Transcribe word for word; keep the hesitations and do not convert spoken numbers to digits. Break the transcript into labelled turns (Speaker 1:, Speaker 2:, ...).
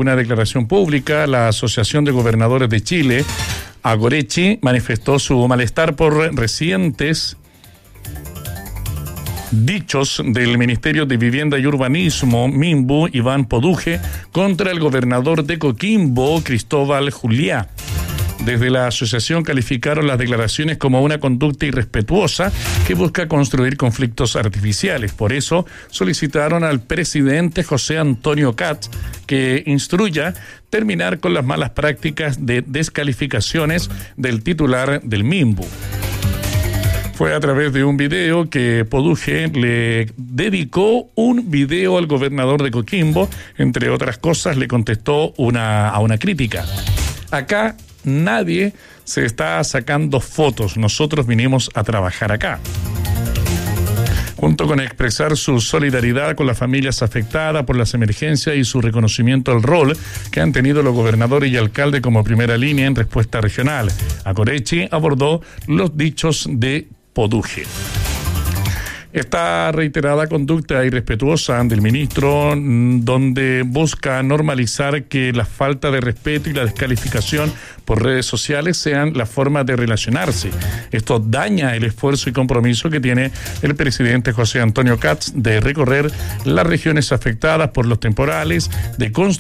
Speaker 1: una declaración pública, la Asociación de Gobernadores de Chile, Agorechi, manifestó su malestar por recientes dichos del Ministerio de Vivienda y Urbanismo, Minbu, Iván Poduje, contra el gobernador de Coquimbo, Cristóbal Juliá. Desde la asociación calificaron las declaraciones como una conducta irrespetuosa que busca construir conflictos artificiales. Por eso solicitaron al presidente José Antonio Katz que instruya terminar con las malas prácticas de descalificaciones del titular del Minbu. Fue a través de un video que Poduje le dedicó un video al gobernador de Coquimbo. Entre otras cosas, le contestó una, a una crítica. Acá nadie se está sacando fotos. Nosotros vinimos a trabajar acá. Junto con expresar su solidaridad con las familias afectadas por las emergencias y su reconocimiento al rol que han tenido los gobernadores y alcaldes como primera línea en respuesta regional, Agorechi abordó los dichos de Poduje. Esta reiterada conducta irrespetuosa del ministro, donde busca normalizar que la falta de respeto y la descalificación por redes sociales sean la forma de relacionarse. Esto daña el esfuerzo y compromiso que tiene el presidente José Antonio Katz de recorrer las regiones afectadas por los temporales, de construir